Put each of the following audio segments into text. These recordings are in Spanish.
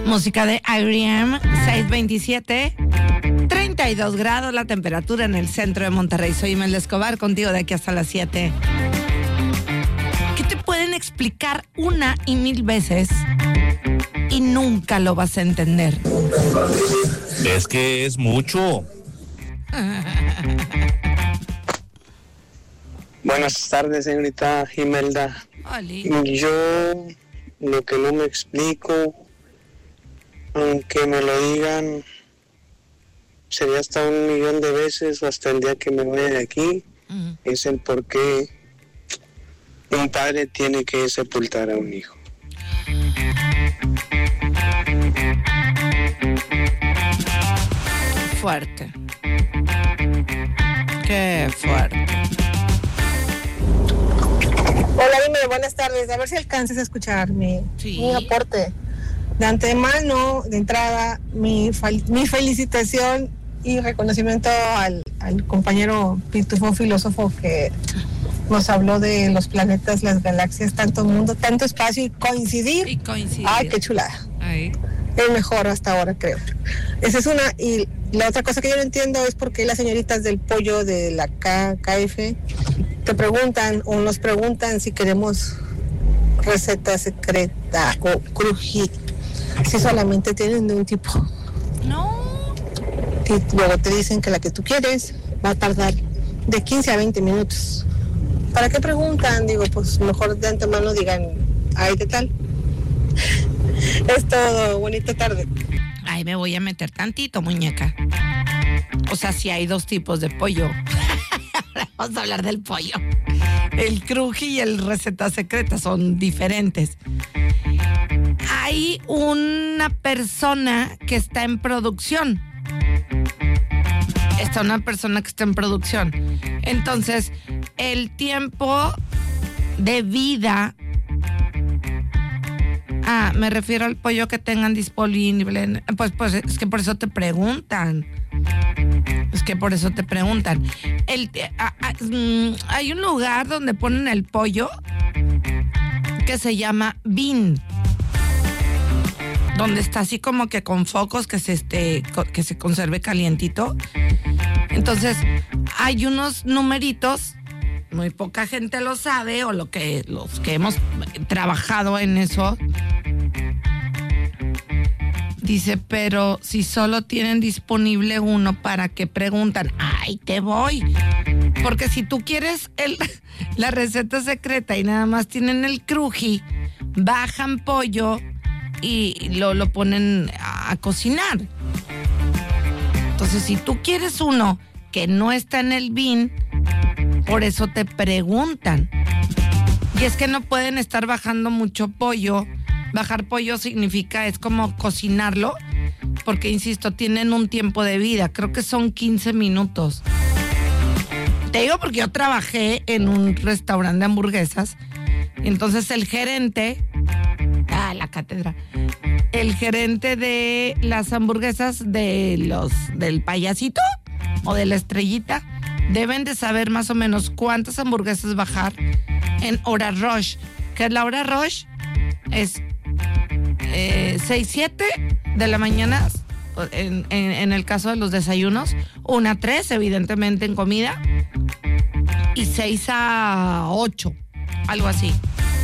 Música de R.E.M. 627, 32 grados la temperatura en el centro de Monterrey. Soy Imelda Escobar, contigo de aquí hasta las 7. ¿Qué te pueden explicar una y mil veces y nunca lo vas a entender? Es que es mucho. Buenas tardes, señorita Imelda. Oli. Yo lo que no me explico, aunque me lo digan, sería hasta 1,000,000 de veces o hasta el día que me vaya de aquí, es el por qué un padre tiene que sepultar a un hijo. Fuerte. Qué fuerte. Hola, dime, buenas tardes. A ver si alcanzas a escuchar mi aporte. De antemano, de entrada, mi felicitación y reconocimiento al compañero Pitufo filósofo que nos habló de los planetas, las galaxias, tanto mundo, tanto espacio y coincidir. Ay, qué chulada. Ay. El mejor hasta ahora, creo. Esa es una. Y la otra cosa que yo no entiendo es por qué las señoritas del pollo de la KF te preguntan o nos preguntan si queremos receta secreta o crují, si solamente tienen de un tipo. No. Y luego te dicen que la que tú quieres va a tardar de 15 a 20 minutos. ¿Para qué preguntan? Digo, pues mejor de antemano digan, ay, ¿qué tal? Es todo, bonita tarde. Ay, me voy a meter tantito, muñeca. O sea, si hay dos tipos de pollo. Vamos a hablar del pollo. El cruji y el receta secreta son diferentes. Hay una persona que está en producción. Está una persona que está en producción. Entonces, el tiempo de vida... me refiero al pollo que tengan disponible. Pues es que por eso te preguntan. Hay un lugar donde ponen el pollo que se llama Bin, donde está así como que con focos que se conserve calientito. Entonces hay unos numeritos, muy poca gente lo sabe, o los que hemos trabajado en eso. Dice, pero si solo tienen disponible uno, ¿para qué preguntan? ¡Ay, te voy! Porque si tú quieres la receta secreta y nada más tienen el cruji, bajan pollo y lo ponen a cocinar. Entonces, si tú quieres uno que no está en el bin, por eso te preguntan. Y es que no pueden estar bajando mucho pollo. Bajar pollo significa, es como cocinarlo, porque, insisto, tienen un tiempo de vida. Creo que son 15 minutos. Te digo porque yo trabajé en un restaurante de hamburguesas. Y entonces el gerente... la cátedra. El gerente de las hamburguesas del payasito o de la estrellita deben de saber más o menos cuántas hamburguesas bajar en hora rush. ¿Qué es la hora rush? Es 6, 7 de la mañana en el caso de los desayunos, 1 a 3 evidentemente en comida y 6 a 8, algo así.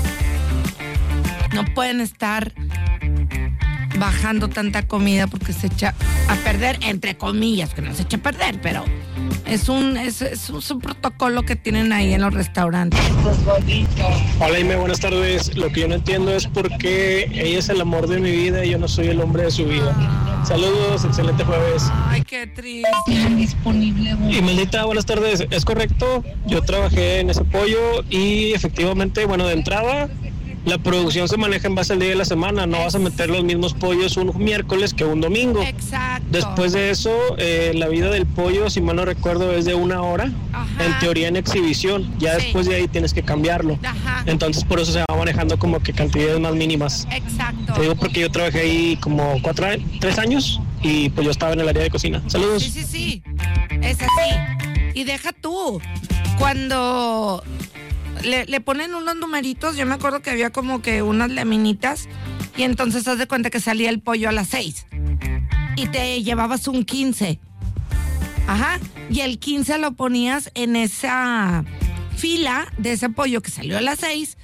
No pueden estar bajando tanta comida porque se echa a perder, entre comillas, que no se echa a perder, pero es un protocolo que tienen ahí en los restaurantes. Hola, Ime, buenas tardes. Lo que yo no entiendo es por qué ella es el amor de mi vida y yo no soy el hombre de su vida. Saludos, excelente jueves. Ay, qué triste. Imeldita, buenas tardes. Es correcto, yo trabajé en ese pollo y efectivamente, bueno, de entrada, la producción se maneja en base al día de la semana. No vas a meter los mismos pollos un miércoles que un domingo. Exacto. Después de eso, la vida del pollo, si mal no recuerdo, es de 1 hora. Ajá. En teoría en exhibición. Ya Sí. después de ahí tienes que cambiarlo. Ajá. Entonces por eso se va manejando como que cantidades más mínimas. Exacto. Te digo porque yo trabajé ahí como 3 años y pues yo estaba en el área de cocina. Saludos. Sí. Es así. Y deja tú. Cuando le ponen unos numeritos, yo me acuerdo que había como que unas laminitas Y entonces haz de cuenta que salía el pollo a las 6 y te llevabas un 15. Ajá. Y el 15 lo ponías en esa fila de ese pollo que salió a las 6.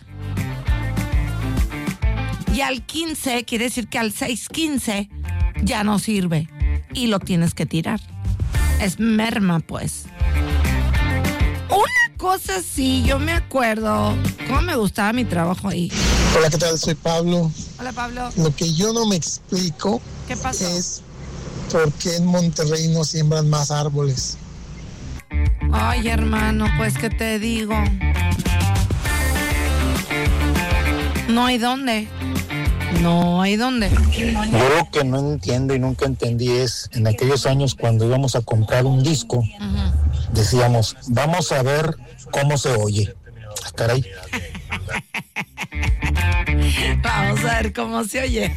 Y al 15, quiere decir que al 6:15 ya no sirve y lo tienes que tirar. Es merma, pues. Una cosa sí, yo me acuerdo cómo me gustaba mi trabajo ahí. Hola, ¿qué tal? Soy Pablo. Hola, Pablo. Lo que yo no me explico ¿Qué pasó? es por qué en Monterrey no siembran más árboles. Ay, hermano, pues, ¿qué te digo? No hay dónde. No hay dónde. Yo lo que no entiendo y nunca entendí es, en aquellos años cuando íbamos a comprar un disco, decíamos, vamos a ver cómo se oye. Caray. Vamos a ver cómo se oye.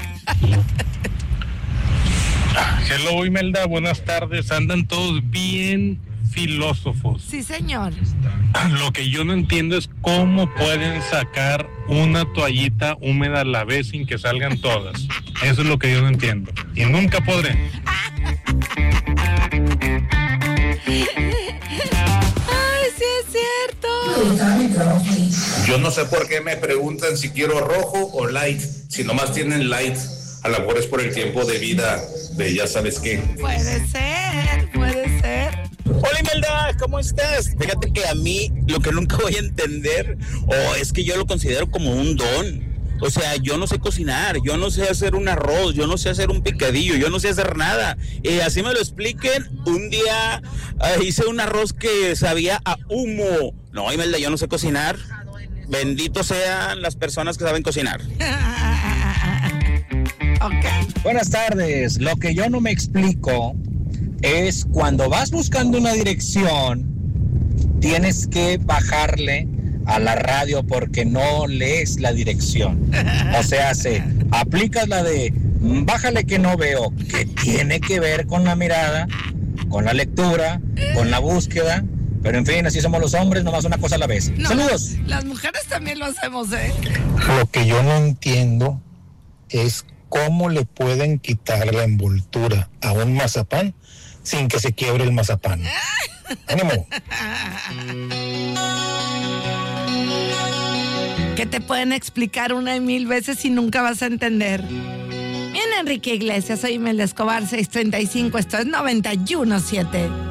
Hello, Imelda, buenas tardes. Andan todos bien filósofos. Sí, señor. Lo que yo no entiendo es cómo pueden sacar una toallita húmeda a la vez sin que salgan todas. Eso es lo que yo no entiendo. Y nunca podré. Ay, sí es cierto. Yo no sé por qué me preguntan si quiero rojo o light. Si nomás tienen light, a lo mejor es por el tiempo de vida de ya sabes qué. Puede ser, puede ser. Hola Imelda, ¿cómo estás? Fíjate que a mí lo que nunca voy a entender, es que yo lo considero como un don. O sea, yo no sé cocinar, yo no sé hacer un arroz, yo no sé hacer un picadillo, yo no sé hacer nada. Así me lo expliquen, un día hice un arroz que sabía a humo. No, Imelda, yo no sé cocinar. Benditos sean las personas que saben cocinar. Okay. Buenas tardes. Lo que yo no me explico es cuando vas buscando una dirección, tienes que bajarle a la radio porque no lees la dirección. O sea, aplicas la de bájale que no veo, que tiene que ver con la mirada, con la lectura, con la búsqueda. Pero en fin, así somos los hombres, nomás una cosa a la vez. No, ¡saludos! Las mujeres también lo hacemos, ¿eh? Lo que yo no entiendo es cómo le pueden quitar la envoltura a un mazapán sin que se quiebre el mazapán. ¡Ánimo! Que te pueden explicar 1 y 1000 veces y nunca vas a entender. Bien, Enrique Iglesias, soy Imelda Escobar, 635, esto es 91.7.